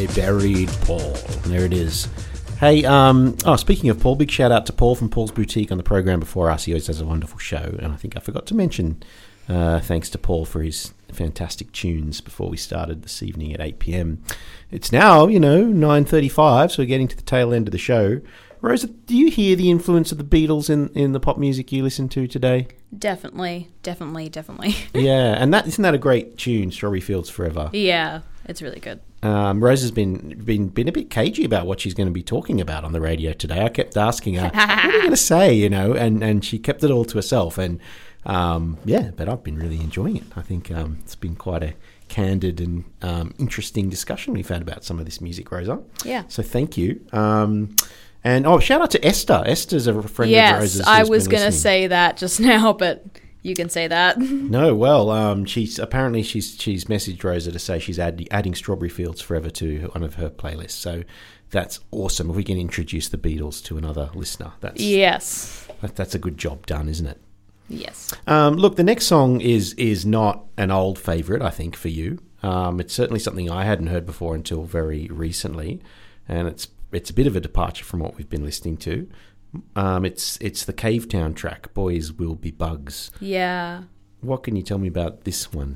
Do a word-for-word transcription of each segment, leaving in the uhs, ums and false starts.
Buried Paul. There it is. Hey, um, oh, speaking of Paul, big shout out to Paul from Paul's Boutique on the program before us. He always does a wonderful show, and I think I forgot to mention uh, thanks to Paul for his fantastic tunes before we started this evening at eight p.m. It's now, you know, nine thirty-five, so we're getting to the tail end of the show. Rosa, do you hear the influence of the Beatles in, in the pop music you listen to today? Definitely, definitely, definitely. Yeah, and that isn't that a great tune, Strawberry Fields Forever? Yeah, it's really good. Um, Rosa's been, been been a bit cagey about what she's going to be talking about on the radio today. I kept asking her, what are you going to say, you know, and, and she kept it all to herself. And, um, yeah, but I've been really enjoying it. I think um, it's been quite a candid and um, interesting discussion we've had about some of this music, Rosa. Yeah. So thank you. Um And, oh, shout out to Esther. Esther's a friend yes, of Rose's. Yes, I was going to say that just now, but you can say that. No, well, um, she's apparently she's she's messaged Rosa to say she's add, adding Strawberry Fields Forever to one of her playlists. So that's awesome. If we can introduce the Beatles to another listener, that's yes, that, that's a good job done, isn't it? Yes. Um, look, the next song is is not an old favourite, I think, for you. Um, it's certainly something I hadn't heard before until very recently, and it's It's a bit of a departure from what we've been listening to. Um, it's it's the Cavetown track, Boys Will Be Bugs. Yeah. What can you tell me about this one?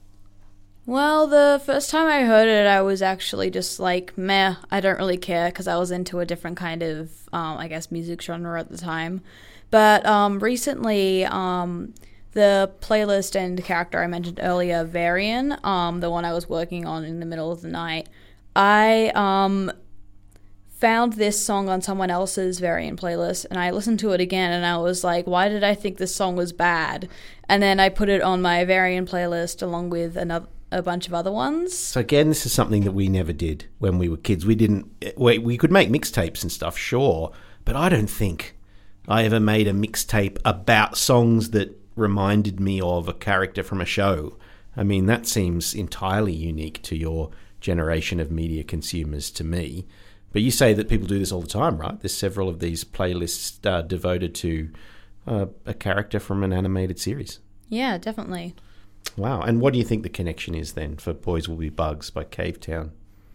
Well, the first time I heard it, I was actually just like, meh, I don't really care, because I was into a different kind of, um, I guess, music genre at the time. But um, recently, um, the playlist and character I mentioned earlier, Varian, um, the one I was working on in the middle of the night, I... Um, found this song on someone else's Varian playlist, and I listened to it again, and I was like, why did I think this song was bad? And then I put it on my Varian playlist along with another a bunch of other ones. So again, this is something that we never did when we were kids. We didn't we, we could make mixtapes and stuff, sure, but I don't think I ever made a mixtape about songs that reminded me of a character from a show. I mean, that seems entirely unique to your generation of media consumers to me. But you say that people do this all the time, right? There's several of these playlists uh, devoted to uh, a character from an animated series. Yeah, definitely. Wow. And what do you think the connection is then for Boys Will Be Bugs by Cavetown?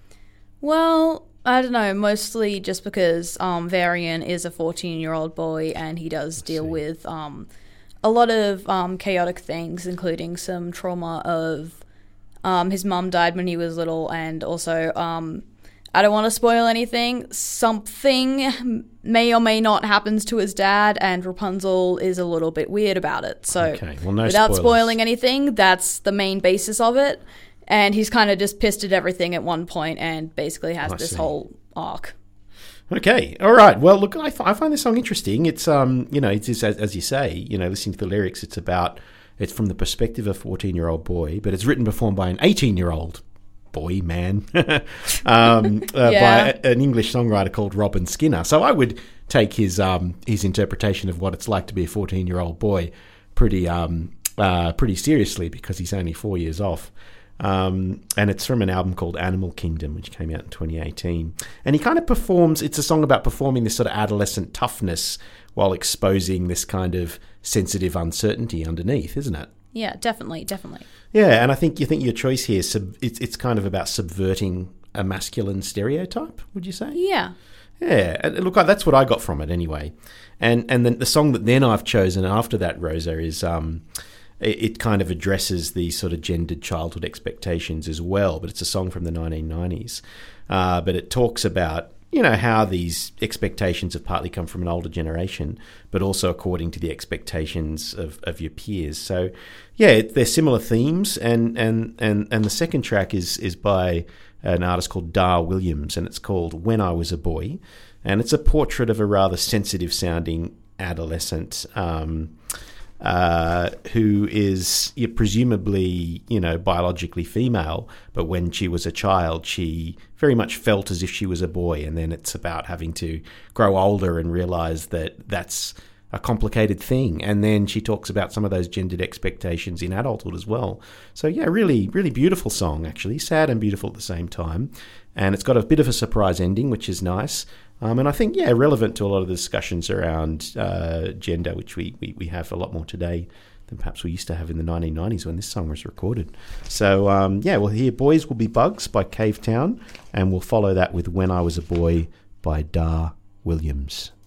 Well, I don't know, mostly just because um, Varian is a fourteen-year-old boy, and he does Let's deal see. with um, a lot of um, chaotic things, including some trauma of um, his mum died when he was little, and also... Um, I don't want to spoil anything. Something may or may not happens to his dad, and Rapunzel is a little bit weird about it. So, okay. Well, no without spoilers. spoiling anything, that's the main basis of it. And he's kind of just pissed at everything at one point, and basically has I this see. whole arc. Okay, all right. Well, look, I, f- I find this song interesting. It's um, you know, it's, it's as, as you say, you know, listening to the lyrics, it's about it's from the perspective of a fourteen-year-old boy, but it's written performed by an eighteen-year-old. boy, man, um, uh, yeah. by a, an English songwriter called Robin Skinner. So I would take his um, his interpretation of what it's like to be a fourteen-year-old boy pretty um, uh, pretty seriously, because he's only four years off. Um, and it's from an album called Animal Kingdom, which came out in twenty eighteen. And he kind of performs, it's a song about performing this sort of adolescent toughness while exposing this kind of sensitive uncertainty underneath, isn't it? Yeah, definitely, definitely. Yeah, and I think you think your choice here, sub, it's it's kind of about subverting a masculine stereotype, would you say? Yeah. Yeah, and look, that's what I got from it anyway. And and then the song that then I've chosen after that, Rosa, is um, it, it kind of addresses the sort of gendered childhood expectations as well, but it's a song from the nineteen nineties. Uh, but it talks about, you know, how these expectations have partly come from an older generation, but also according to the expectations of, of your peers. So, yeah, they're similar themes, and, and, and, and the second track is is by an artist called Dar Williams, and it's called When I Was a Boy, and it's a portrait of a rather sensitive-sounding adolescent um, uh, who is yeah, presumably, you know, biologically female, but when she was a child, she very much felt as if she was a boy, and then it's about having to grow older and realise that that's a complicated thing. And then she talks about some of those gendered expectations in adulthood as well. So yeah, really, really beautiful song, actually. Sad and beautiful at the same time. And it's got a bit of a surprise ending, which is nice. Um, and I think, yeah, relevant to a lot of the discussions around uh, gender, which we, we, we have a lot more today than perhaps we used to have in the nineteen nineties when this song was recorded. So, um, yeah, we'll hear Boys Will Be Bugs by Cave Town, and we'll follow that with When I Was a Boy by Dar Williams.